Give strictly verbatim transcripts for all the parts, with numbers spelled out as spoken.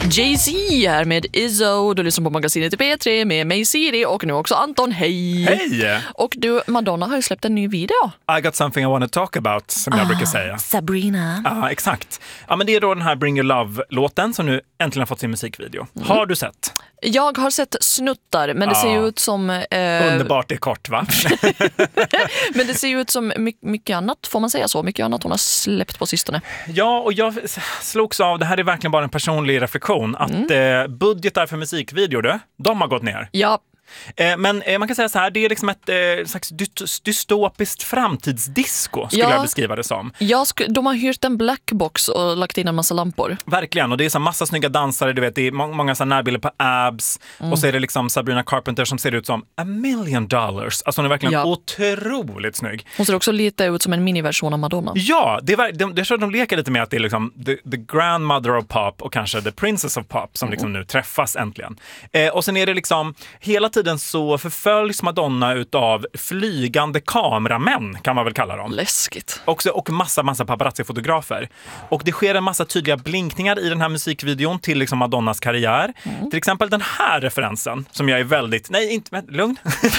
Jay-Z här med Izzo. Du lyssnar på magasinet i P tre med mig Siri och nu också Anton. Hej! Hej! Och du, Madonna har ju släppt en ny video. I got something I want to talk about, som jag ah, brukar säga. Sabrina. Ja, ah, exakt. Ja, men det är då den här Bring Your Love-låten som nu äntligen har fått sin musikvideo. Mm. Har du sett? Jag har sett snuttar, men det ah. ser ju ut som... Eh... Underbart, det är kort, va? Men det ser ju ut som my- mycket annat, får man säga så? Mycket annat hon har släppt på sistone. Ja, och jag slogs av, det här är verkligen bara en personlig reflektion, att mm. eh, budgetar för musikvideor, det, de har gått ner. Ja. Eh, men eh, man kan säga så här, det är liksom ett eh, slags dy- dystopiskt framtidsdisco, skulle ja. jag beskriva det som. Ja, sk- de har hyrt en blackbox och lagt in en massa lampor. Verkligen, och det är så massa snygga dansare, du vet, det är må- många så här närbilder på abs, mm. och så är det liksom Sabrina Carpenter som ser ut som a million dollars. Alltså hon är verkligen ja. otroligt snygg. Hon ser också lite ut som en miniversion av Madonna. Ja, det är, de, jag tror att de leker lite med att det är liksom the, the grandmother of pop och kanske the princess of pop som liksom mm. nu träffas äntligen. Eh, och sen är det liksom, hela tiden så förföljs Madonna utav flygande kameramän, kan man väl kalla dem. Läskigt. Också, och massa, massa paparazzi-fotografer. Och det sker en massa tydliga blinkningar i den här musikvideon till liksom Madonnas karriär. Mm. Till exempel den här referensen som jag är väldigt... Nej, inte... Men, lugn.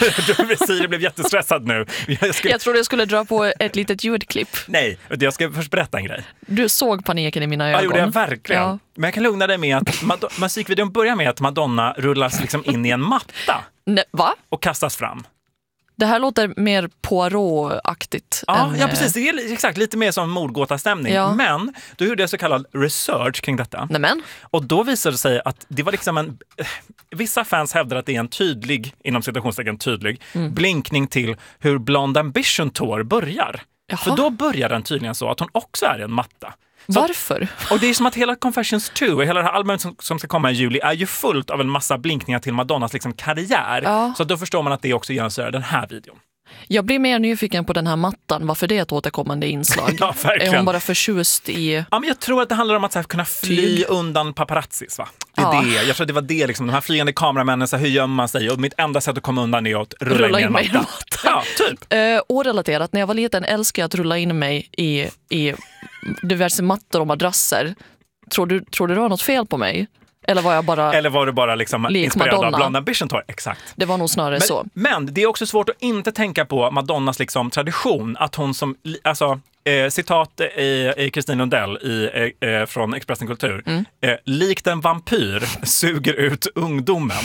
Siri blev jättestressad nu. Jag, skulle... jag trodde jag skulle dra på ett litet ljudklipp. Nej, jag ska först berätta en grej. Du såg paniken i mina ögon. Ja, gjorde jag verkligen. Ja. Men jag kan lugna dig med att Mad- musikvideon börjar med att Madonna rullas liksom in i en matta. Ne- va? Och kastas fram. Det här låter mer Poirot-aktigt. Ja, än... ja, precis. Det är exakt lite mer som mordgåta-stämning. Ja. Men då gjorde jag så kallad research kring detta. Nämen. Och då visade det sig att det var liksom en... Vissa fans hävdar att det är en tydlig, inom citationstecken tydlig, mm. blinkning till hur Blonde Ambition Tour börjar. Jaha. För då börjar den tydligen så att hon också är en matta. Så varför? Att, och det är som att hela Confessions två, hela det här albumet som, som ska komma i juli, är ju fullt av en massa blinkningar till Madonnas liksom karriär. Ja. Så då förstår man att det också genomsyrar den här videon. Jag blir mer nyfiken på den här mattan. Varför det är ett återkommande inslag? Ja, verkligen. Är hon bara förtjust i... Ja, men jag tror att det handlar om att så här, kunna fly Flyg. undan paparazzis, va? Det är ja. det. Jag tror att det var det, liksom, de här flygande kameramännen, så här, hur gömmer man sig? Och mitt enda sätt att komma undan är att rulla, rulla in, in mig i en matta. Ja, typ. Uh, orelaterat, när jag var liten älskade jag att rulla in mig i, i diverse mattor och madrasser. Tror du, tror du det var något fel på mig? Eller var jag bara... Eller var du bara liksom inspirerad Madonna. av Blonde Ambition Tour? Exakt. Det var nog snarare men, så. Men det är också svårt att inte tänka på Madonnas liksom tradition. Att hon som... Alltså, eh, citat i Kristin Lundell i, eh, från Expressen Kultur. Mm. Eh, likt en vampyr suger ut ungdomen.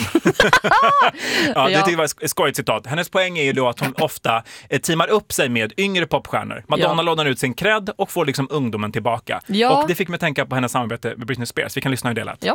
ja, det ja. var ett skojigt citat. Hennes poäng är ju då att hon ofta eh, teamar upp sig med yngre popstjärnor. Madonna ja. lånar ut sin cred och får liksom ungdomen tillbaka. Ja. Och det fick mig tänka på hennes samarbete med Britney Spears. Vi kan lyssna hur det lät. Ja.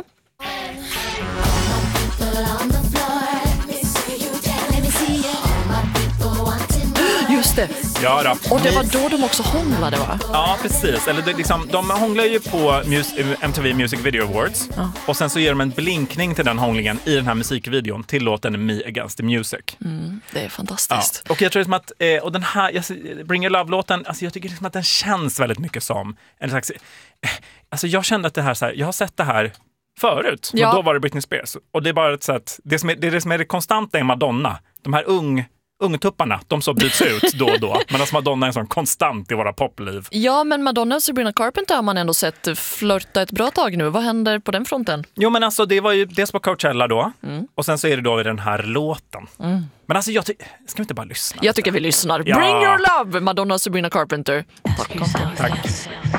Just det. Ja då. Och det var då de också hånglade, va? Ja, precis. Eller det, liksom, de hånglar ju på Mus- M T V Music Video Awards. Ja. Och sen så ger de en blinkning till den hånglingen i den här musikvideon till låten Me Against the Music. Mm, det är fantastiskt. Ja. Och jag tror liksom att, eh, och den här jag, Bring Your Love-låten, alltså jag tycker liksom att den känns väldigt mycket som en slags, eh, alltså jag kände att det här, så här, jag har sett det här förut, men ja. då var det Britney Spears. Och det är bara ett sätt, det som är det, är det som är det konstanta i Madonna, de här ung ungtupparna, de som byts ut då och då. Men alltså Madonna är en sån konstant i våra popliv. Ja, men Madonna och Sabrina Carpenter har man ändå sett flörta ett bra tag nu. Vad händer på den fronten? Jo, men alltså det var ju dels på Coachella då. Mm. Och sen så är det då i den här låten. Mm. Men alltså jag ty- ska vi inte bara lyssna? Jag tycker vi lyssnar. Ja. Bring Your Love, Madonna och Sabrina Carpenter. Tack. Tack.